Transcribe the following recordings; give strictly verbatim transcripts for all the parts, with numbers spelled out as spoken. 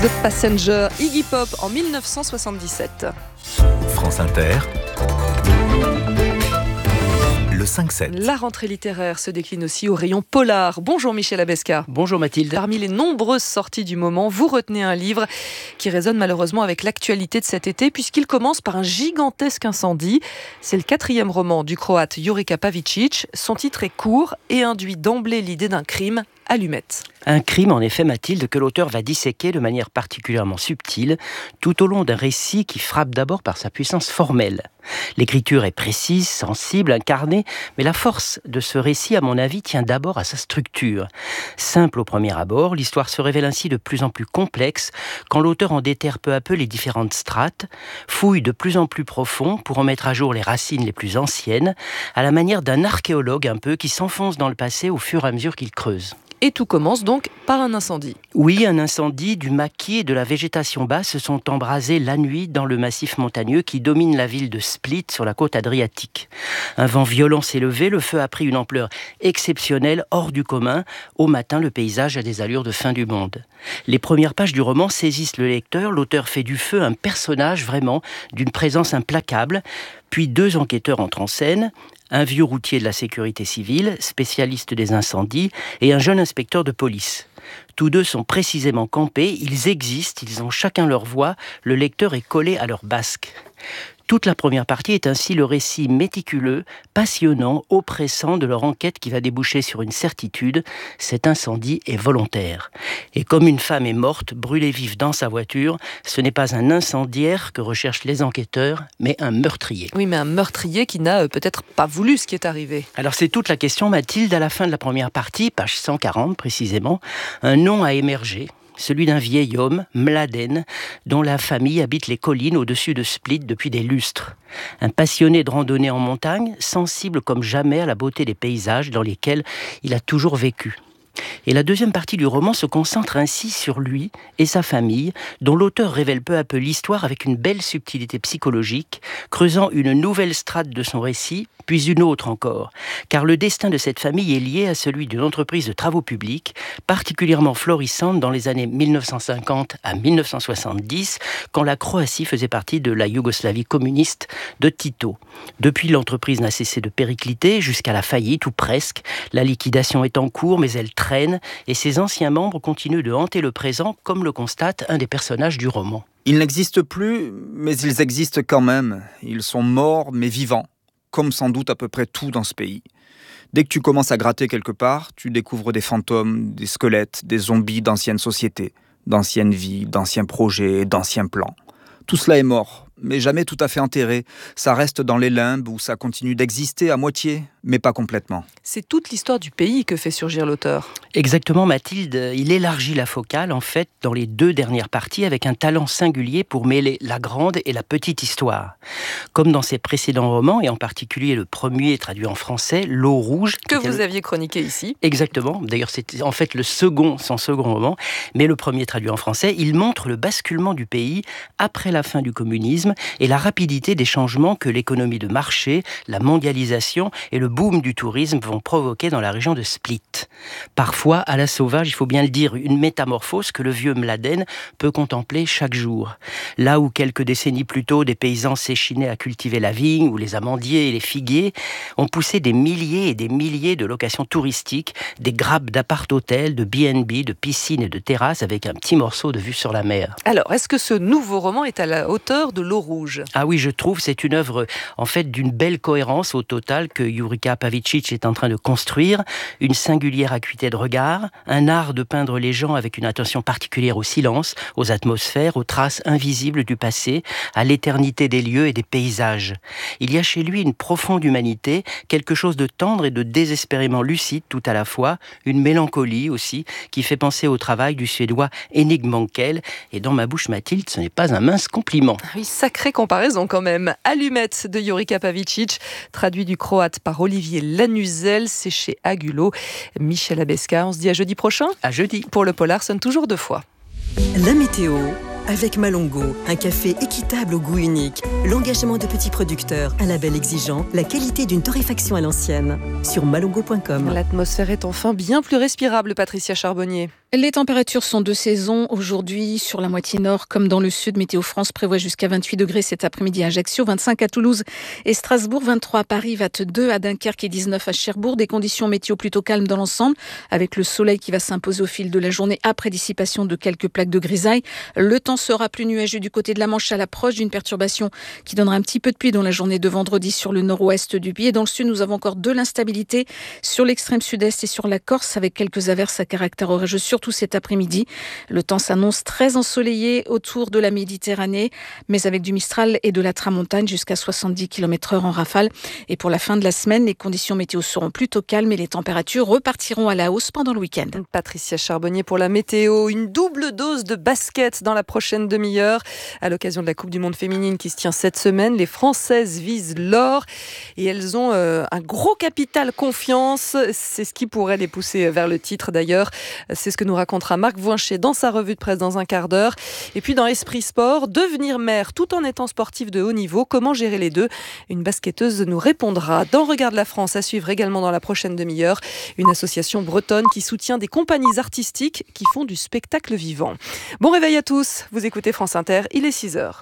The Passenger, Iggy Pop en mille neuf cent soixante-dix-sept. France Inter, le cinq sept. La rentrée littéraire se décline aussi au rayon polar. Bonjour Michel Abesca. Bonjour Mathilde. Parmi les nombreuses sorties du moment, vous retenez un livre qui résonne malheureusement avec l'actualité de cet été puisqu'il commence par un gigantesque incendie. C'est le quatrième roman du Croate Jurica Pavičić. Son titre est court et induit d'emblée l'idée d'un crime. Allumette. Un crime, en effet, Mathilde, que l'auteur va disséquer de manière particulièrement subtile, tout au long d'un récit qui frappe d'abord par sa puissance formelle. L'écriture est précise, sensible, incarnée, mais la force de ce récit, à mon avis, tient d'abord à sa structure. Simple au premier abord, l'histoire se révèle ainsi de plus en plus complexe quand l'auteur en déterre peu à peu les différentes strates, fouille de plus en plus profond pour en mettre à jour les racines les plus anciennes, à la manière d'un archéologue un peu qui s'enfonce dans le passé au fur et à mesure qu'il creuse. Et tout commence donc par un incendie. Oui, un incendie. Du maquis et de la végétation basse se sont embrasés la nuit dans le massif montagneux qui domine la ville de Split sur la côte adriatique. Un vent violent s'est levé, le feu a pris une ampleur exceptionnelle, hors du commun. Au matin, le paysage a des allures de fin du monde. Les premières pages du roman saisissent le lecteur. L'auteur fait du feu un personnage vraiment d'une présence implacable. Puis deux enquêteurs entrent en scène. Un vieux routier de la sécurité civile, spécialiste des incendies, et un jeune inspecteur de police. Tous deux sont précisément campés, ils existent, ils ont chacun leur voix, le lecteur est collé à leur basque. Toute la première partie est ainsi le récit méticuleux, passionnant, oppressant de leur enquête qui va déboucher sur une certitude, cet incendie est volontaire. Et comme une femme est morte, brûlée vive dans sa voiture, ce n'est pas un incendiaire que recherchent les enquêteurs, mais un meurtrier. Oui, mais un meurtrier qui n'a peut-être pas voulu ce qui est arrivé. Alors c'est toute la question, Mathilde, à la fin de la première partie, page cent quarante précisément, un nom a émergé. Celui d'un vieil homme, Mladen, dont la famille habite les collines au-dessus de Split depuis des lustres. Un passionné de randonnée en montagne, sensible comme jamais à la beauté des paysages dans lesquels il a toujours vécu. Et la deuxième partie du roman se concentre ainsi sur lui et sa famille, dont l'auteur révèle peu à peu l'histoire avec une belle subtilité psychologique, creusant une nouvelle strate de son récit, puis une autre encore. Car le destin de cette famille est lié à celui d'une entreprise de travaux publics, particulièrement florissante dans les années mille neuf cent cinquante à mille neuf cent soixante-dix, quand la Croatie faisait partie de la Yougoslavie communiste de Tito. Depuis, l'entreprise n'a cessé de péricliter jusqu'à la faillite, ou presque. La liquidation est en cours, mais elle traîne, et ses anciens membres continuent de hanter le présent, comme le constate un des personnages du roman. Ils n'existent plus, mais ils existent quand même. Ils sont morts, mais vivants, comme sans doute à peu près tout dans ce pays. Dès que tu commences à gratter quelque part, tu découvres des fantômes, des squelettes, des zombies d'anciennes sociétés, d'anciennes vies, d'anciens projets, d'anciens plans. Tout cela est mort, mais jamais tout à fait enterré. Ça reste dans les limbes où ça continue d'exister à moitié, mais pas complètement. C'est toute l'histoire du pays que fait surgir l'auteur. Exactement, Mathilde. Il élargit la focale, en fait, dans les deux dernières parties, avec un talent singulier pour mêler la grande et la petite histoire. Comme dans ses précédents romans, et en particulier le premier traduit en français, L'eau rouge. Que vous aviez chroniqué ici. Exactement. D'ailleurs, c'est en fait le second, son second roman, mais le premier traduit en français. Il montre le basculement du pays après la fin du communisme et la rapidité des changements que l'économie de marché, la mondialisation et le boom du tourisme vont provoquer dans la région de Split. Parfois, à la sauvage, il faut bien le dire, une métamorphose que le vieux Mladen peut contempler chaque jour. Là où quelques décennies plus tôt, des paysans s'échinaient à cultiver la vigne, ou les amandiers et les figuiers, ont poussé des milliers et des milliers de locations touristiques, des grappes d'appart-hôtels, de B and B, de piscines et de terrasses avec un petit morceau de vue sur la mer. Alors, est-ce que ce nouveau roman est à la hauteur de L'eau rouge? Ah oui, je trouve c'est une œuvre en fait d'une belle cohérence au total que Jurica Pavičić est en train de construire, une singulière acuité de regard, un art de peindre les gens avec une attention particulière au silence, aux atmosphères, aux traces invisibles du passé, à l'éternité des lieux et des paysages. Il y a chez lui une profonde humanité, quelque chose de tendre et de désespérément lucide tout à la fois, une mélancolie aussi qui fait penser au travail du Suédois Henning Mankell. Et dans ma bouche, Mathilde, ce n'est pas un mince compliment. Oui, sacrée comparaison quand même. Allumette de Jurica Pavičić, traduit du croate par Olivier Lanuzel, c'est chez Agulot. Michel Abesca, on se dit à jeudi prochain. À jeudi. Pour le polar, sonne toujours deux fois. La météo avec Malongo, un café équitable au goût unique, l'engagement de petits producteurs, un label exigeant, la qualité d'une torréfaction à l'ancienne. Sur malongo point com. L'atmosphère est enfin bien plus respirable, Patricia Charbonnier. Les températures sont de saison aujourd'hui sur la moitié nord comme dans le sud. Météo France prévoit jusqu'à vingt-huit degrés cet après-midi à Ajaccio, vingt-cinq à Toulouse et Strasbourg, vingt-trois à Paris, vingt-deux à Dunkerque et dix-neuf à Cherbourg. Des conditions météo plutôt calmes dans l'ensemble avec le soleil qui va s'imposer au fil de la journée après dissipation de quelques plaques de grisaille. Le temps sera plus nuageux du côté de la Manche à l'approche d'une perturbation qui donnera un petit peu de pluie dans la journée de vendredi sur le nord-ouest du pays. Et dans le sud, nous avons encore de l'instabilité sur l'extrême sud-est et sur la Corse avec quelques averses à caractère orageux surtout cet après-midi. Le temps s'annonce très ensoleillé autour de la Méditerranée, mais avec du Mistral et de la Tramontane jusqu'à soixante-dix kilomètres heure en rafale. Et pour la fin de la semaine, les conditions météo seront plutôt calmes et les températures repartiront à la hausse pendant le week-end. Patricia Charbonnier pour la météo. Une double dose de basket dans la prochaine demi-heure. À l'occasion de la Coupe du Monde féminine qui se tient cette semaine, les Françaises visent l'or et elles ont euh, un gros capital confiance. C'est ce qui pourrait les pousser vers le titre d'ailleurs. C'est ce que nous racontera Marc Voinchet dans sa revue de presse dans un quart d'heure. Et puis dans Esprit Sport, devenir mère tout en étant sportif de haut niveau, comment gérer les deux? Une basketteuse nous répondra. Dans Regarde la France, à suivre également dans la prochaine demi-heure, une association bretonne qui soutient des compagnies artistiques qui font du spectacle vivant. Bon réveil à tous, vous écoutez France Inter, il est six heures.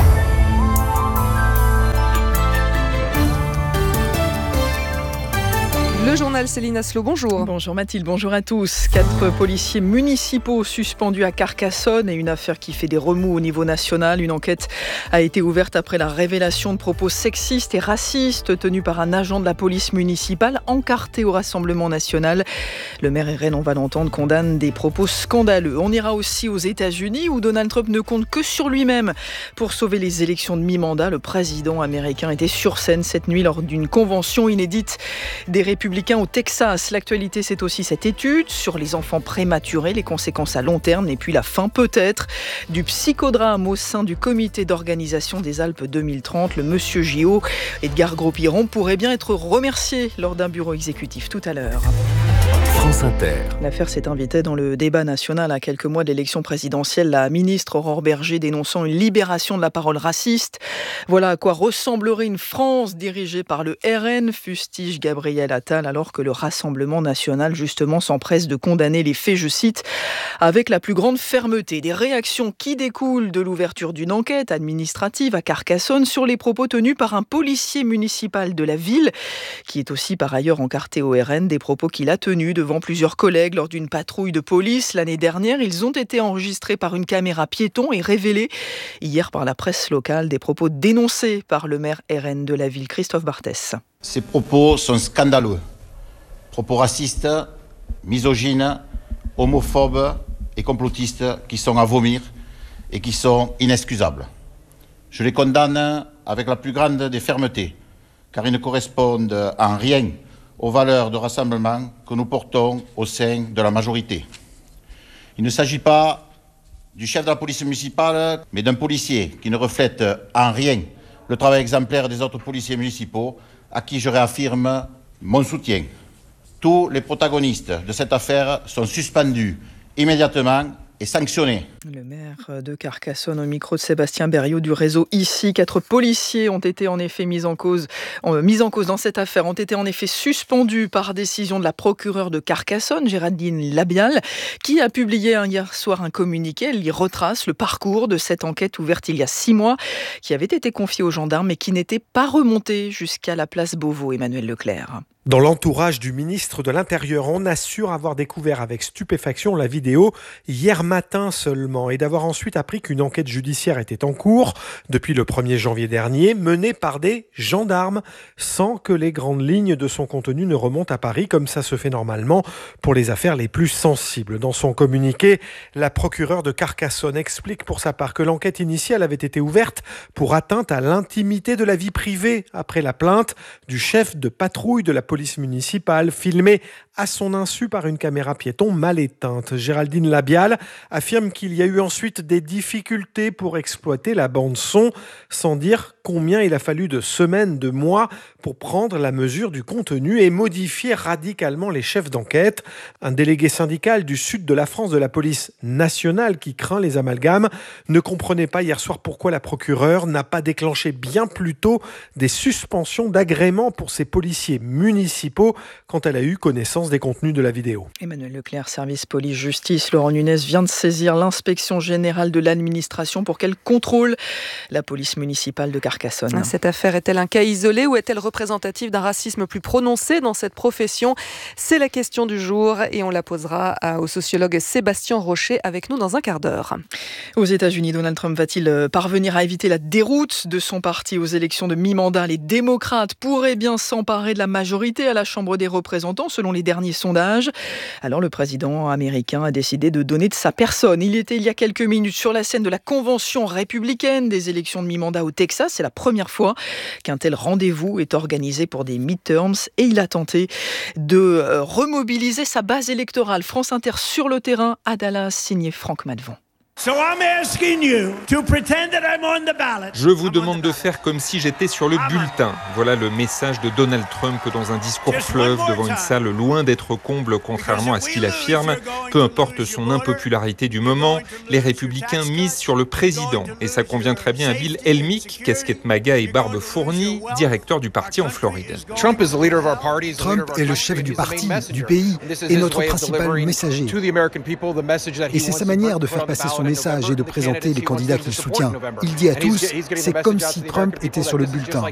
Le journal Céline Asselot, bonjour. Bonjour Mathilde, bonjour à tous. Quatre policiers municipaux suspendus à Carcassonne et une affaire qui fait des remous au niveau national. Une enquête a été ouverte après la révélation de propos sexistes et racistes tenus par un agent de la police municipale encarté au Rassemblement national. Le maire R N, on va l'entendre, condamne des propos scandaleux. On ira aussi aux États-Unis où Donald Trump ne compte que sur lui-même pour sauver les élections de mi-mandat. Le président américain était sur scène cette nuit lors d'une convention inédite des républicains au Texas. L'actualité, c'est aussi cette étude sur les enfants prématurés, les conséquences à long terme et puis la fin peut-être du psychodrame au sein du comité d'organisation des Alpes deux mille trente. Le monsieur J O, Edgar Gros-Piron, pourrait bien être remercié lors d'un bureau exécutif tout à l'heure. France Inter. L'affaire s'est invitée dans le débat national à quelques mois de l'élection présidentielle. La ministre Aurore Bergé dénonçant une libération de la parole raciste. Voilà à quoi ressemblerait une France dirigée par le R N, fustige Gabriel Attal, alors que le Rassemblement national justement s'empresse de condamner les faits, je cite, avec la plus grande fermeté. Des réactions qui découlent de l'ouverture d'une enquête administrative à Carcassonne sur les propos tenus par un policier municipal de la ville, qui est aussi par ailleurs encarté au R N, des propos qu'il a tenus devant plusieurs collègues lors d'une patrouille de police l'année dernière. Ils ont été enregistrés par une caméra piéton et révélés hier par la presse locale, des propos dénoncés par le maire R N de la ville, Christophe Barthès. Ces propos sont scandaleux. Propos racistes, misogynes, homophobes et complotistes qui sont à vomir et qui sont inexcusables. Je les condamne avec la plus grande des fermetés, car ils ne correspondent en rien aux valeurs de rassemblement que nous portons au sein de la majorité. Il ne s'agit pas du chef de la police municipale, mais d'un policier qui ne reflète en rien le travail exemplaire des autres policiers municipaux, à qui je réaffirme mon soutien. Tous les protagonistes de cette affaire sont suspendus immédiatement et sanctionnés. Le maire de Carcassonne au micro de Sébastien Berriot du réseau Ici. Quatre policiers ont été en effet mis en cause, euh, mis en cause dans cette affaire, ont été en effet suspendus par décision de la procureure de Carcassonne, Géraldine Labial, qui a publié hier soir un communiqué. Elle y retrace le parcours de cette enquête ouverte il y a six mois, qui avait été confiée aux gendarmes mais qui n'était pas remontée jusqu'à la place Beauvau. Emmanuel Leclerc. Dans l'entourage du ministre de l'Intérieur, on assure avoir découvert avec stupéfaction la vidéo hier matin seulement et d'avoir ensuite appris qu'une enquête judiciaire était en cours depuis le premier janvier dernier, menée par des gendarmes, sans que les grandes lignes de son contenu ne remontent à Paris, comme ça se fait normalement pour les affaires les plus sensibles. Dans son communiqué, la procureure de Carcassonne explique pour sa part que l'enquête initiale avait été ouverte pour atteinte à l'intimité de la vie privée après la plainte du chef de patrouille de la police municipale, filmé à son insu par une caméra piéton mal éteinte. Géraldine Labial affirme qu'il y a eu ensuite ensuite des difficultés pour exploiter la bande-son, sans dire combien il a fallu de semaines, de mois pour prendre la mesure du contenu et modifier radicalement les chefs d'enquête. Un délégué syndical du sud de la France de la police nationale qui craint les amalgames ne comprenait pas hier soir pourquoi la procureure n'a pas déclenché bien plus tôt des suspensions d'agrément pour ses policiers municipaux quand elle a eu connaissance des contenus de la vidéo. Emmanuel Leclerc, service police-justice. Laurent Nunez vient de saisir l'inspection générale de l'administration pour qu'elle contrôle la police municipale de Carcassonne. Cette affaire est-elle un cas isolé ou est-elle représentative d'un racisme plus prononcé dans cette profession ? C'est la question du jour et on la posera au sociologue Sébastien Rocher avec nous dans un quart d'heure. Aux États-Unis, Donald Trump va-t-il parvenir à éviter la déroute de son parti aux élections de mi-mandat ? Les démocrates pourraient bien s'emparer de la majorité à la Chambre des représentants selon les derniers sondages. Alors le président américain a décidé de donner de sa personne. Il était il y a quelques minutes sur la scène de la convention républicaine des élections de mi-mandat au Texas. C'est la première fois qu'un tel rendez-vous est organisé pour des midterms et il a tenté de remobiliser sa base électorale. France Inter sur le terrain à Dallas, signé Franck Madvon. Je vous demande de faire comme si j'étais sur le bulletin. Voilà le message de Donald Trump dans un discours fleuve devant une salle loin d'être comble, contrairement à ce qu'il affirme. Peu importe son impopularité du moment, les républicains misent sur le président. Et ça convient très bien à Bill Helmick, casquette MAGA et barbe fournie, directeur du parti en Floride. Trump est le chef du parti, du pays, et notre principal messager. Et c'est sa manière de faire passer son message et de présenter les candidats qu'il soutient. Il dit à tous, c'est comme si Trump était sur le bulletin.